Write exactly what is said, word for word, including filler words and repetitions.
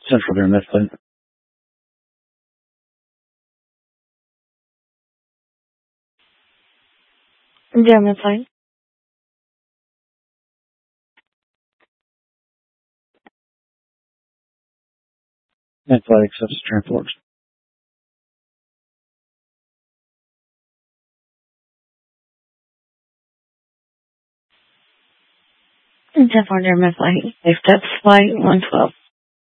Central Air Midflight. Yeah, midflight. Midflight accepts transport. ten four, midflight. Accepts flight one twelve.